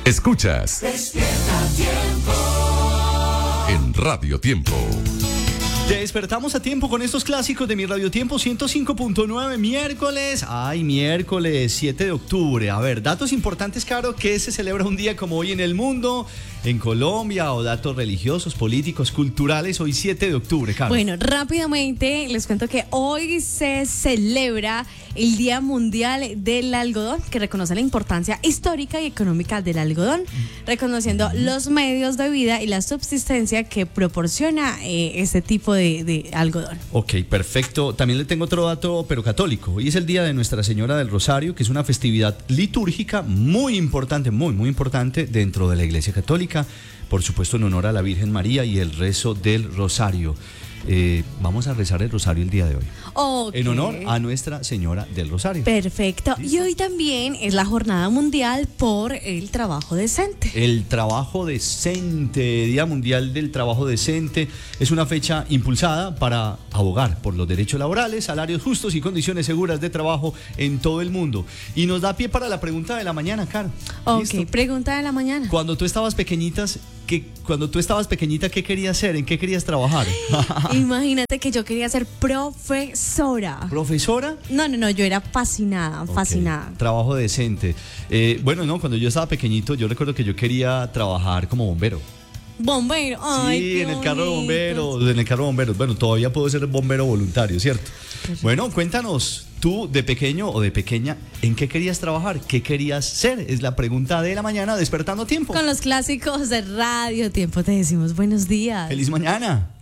Escuchas Despierta Tiempo en Radio Tiempo. Despertamos a tiempo con estos clásicos de mi Radio Tiempo 105.9, miércoles. Ay, miércoles 7 de octubre. A ver, datos importantes, Caro, que se celebra un día como hoy en el mundo, en Colombia, o datos religiosos, políticos, culturales, hoy 7 de octubre, Caro. Bueno, rápidamente les cuento que hoy se celebra el Día Mundial del Algodón, que reconoce la importancia histórica y económica del algodón, reconociendo los medios de vida y la subsistencia que proporciona este tipo de algodón. Ok, perfecto. También le tengo otro dato, pero católico. Hoy es el Día de Nuestra Señora del Rosario, que es una festividad litúrgica muy importante, muy importante dentro de la Iglesia Católica. Por supuesto, en honor a la Virgen María y el rezo del Rosario. Vamos a rezar el Rosario el día de hoy. Okay. En honor a Nuestra Señora del Rosario. Perfecto. ¿Listo? Y hoy también es la Jornada Mundial por el Trabajo Decente. El trabajo decente, Día Mundial del Trabajo Decente, es una fecha impulsada para abogar por los derechos laborales, salarios justos y condiciones seguras de trabajo en todo el mundo. Y nos da pie para la pregunta de la mañana, Caro. Ok, ¿Listo? pregunta de la mañana. Cuando tú estabas pequeñita, ¿qué querías hacer? ¿En qué querías trabajar? Imagínate que yo quería ser profesora. ¿Profesora? No, yo era fascinada. Ok, trabajo decente. Cuando yo estaba pequeñito, yo recuerdo que yo quería trabajar como bombero. Bombero, ay, Sí, qué en el carro de bonito. bomberos, en el carro de bomberos. Bueno, todavía puedo ser bombero voluntario, ¿cierto? Bueno, cuéntanos, tú de pequeño o de pequeña, ¿en qué querías trabajar? ¿Qué querías ser? Es la pregunta de la mañana, despertando a tiempo. Con los clásicos de Radio Tiempo te decimos buenos días. ¡Feliz mañana!